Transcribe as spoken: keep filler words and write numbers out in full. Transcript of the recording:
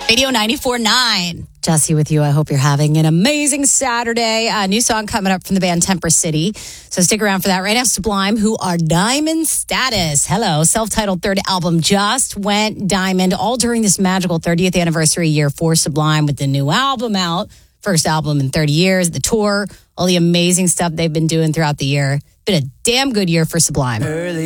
Radio ninety-four point nine. Jesse with you. I hope you're having an amazing Saturday. A new song coming up from the band Temper City. So stick around for that. Right now, Sublime, who are diamond status. Hello. Self-titled third album just went diamond, all during this magical thirtieth anniversary year for Sublime with the new album out. First album in thirty years, the tour, all the amazing stuff they've been doing throughout the year. Been a damn good year for Sublime. Early.